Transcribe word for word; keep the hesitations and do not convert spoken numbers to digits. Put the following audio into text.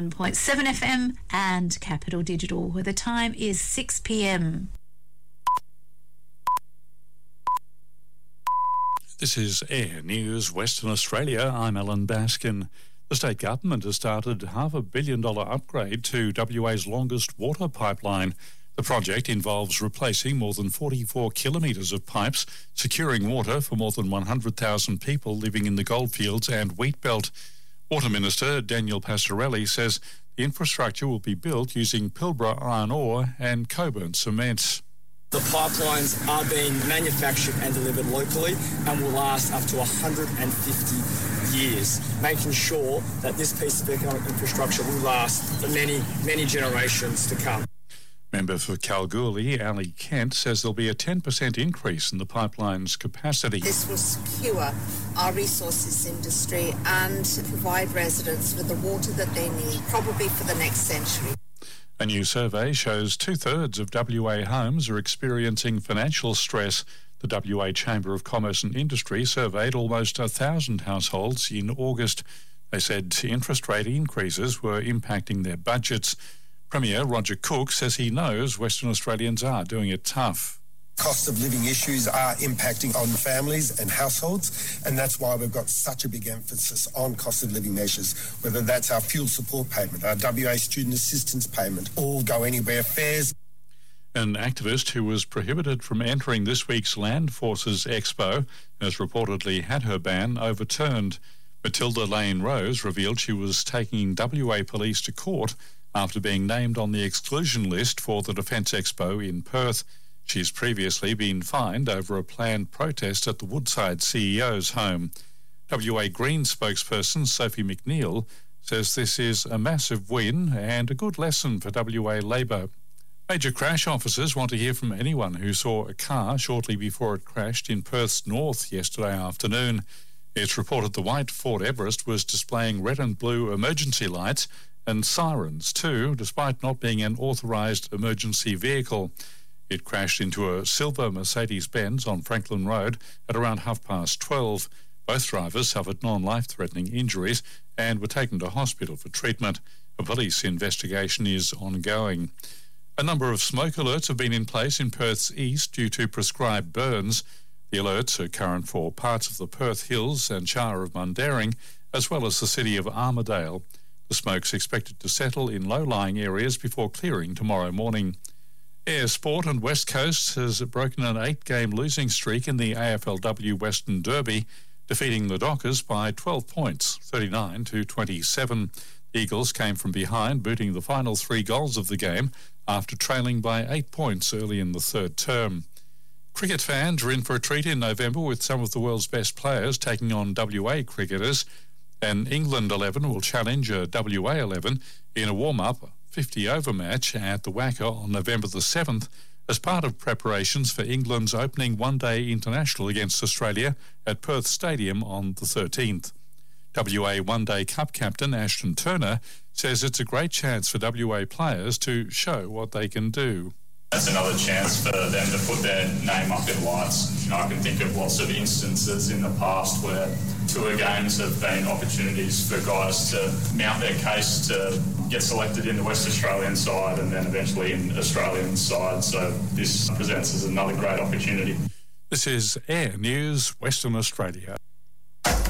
one point seven F M and Capital Digital, where the time is six p m. This is Air News Western Australia. I'm Alan Baskin. The state government has started half a billion dollar upgrade to W A's longest water pipeline. The project involves replacing more than forty-four kilometres of pipes, securing water for more than one hundred thousand people living in the goldfields and wheat belt. Water Minister Daniel Passarelli says the infrastructure will be built using Pilbara iron ore and Coburn cement. The pipelines are being manufactured and delivered locally and will last up to one hundred fifty years, making sure that this piece of economic infrastructure will last for many, many generations to come. Member for Kalgoorlie, Ali Kent, says there'll be a ten percent increase in the pipeline's capacity. This will secure our resources industry and provide residents with the water that they need, probably for the next century. A new survey shows two-thirds of W A homes are experiencing financial stress. The W A Chamber of Commerce and Industry surveyed almost one thousand households in August. They said interest rate increases were impacting their budgets. Premier Roger Cook says he knows Western Australians are doing it tough. Cost of living issues are impacting on families and households, and that's why we've got such a big emphasis on cost of living measures, whether that's our fuel support payment, our W A student assistance payment, all go anywhere fares. An activist who was prohibited from entering this week's Land Forces Expo has reportedly had her ban overturned. Matilda Lane Rose revealed she was taking W A police to court after being named on the exclusion list for the Defence Expo in Perth. She's previously been fined over a planned protest at the Woodside C E O's home. W A Green spokesperson Sophie McNeil says this is a massive win and a good lesson for W A Labor. Major crash officers want to hear from anyone who saw a car shortly before it crashed in Perth's north yesterday afternoon. It's reported the white Ford Everest was displaying red and blue emergency lights and sirens too, despite not being an authorised emergency vehicle. It crashed into a silver Mercedes-Benz on Franklin Road at around half past twelve. Both drivers suffered non-life-threatening injuries and were taken to hospital for treatment. A police investigation is ongoing. A number of smoke alerts have been in place in Perth's east due to prescribed burns. The alerts are current for parts of the Perth Hills and Shire of Mundaring, as well as the city of Armidale. The smoke's expected to settle in low-lying areas before clearing tomorrow morning. Air Sport and West Coast has broken an eight-game losing streak in the A F L W Western Derby, defeating the Dockers by twelve points, thirty-nine to twenty-seven. The Eagles came from behind, booting the final three goals of the game after trailing by eight points early in the third term. Cricket fans are in for a treat in November with some of the world's best players taking on W A cricketers. An England eleven will challenge a W A eleven in a warm-up fifty-over match at the Wacker on November the seventh as part of preparations for England's opening one-day international against Australia at Perth Stadium on the thirteenth. W A One-Day Cup captain Ashton Turner says it's a great chance for W A players to show what they can do. That's another chance for them to put their name up in lights. You know, I can think of lots of instances in the past where tour games have been opportunities for guys to mount their case to get selected in the West Australian side and then eventually in Australian side. So this presents as another great opportunity. This is Air News Western Australia.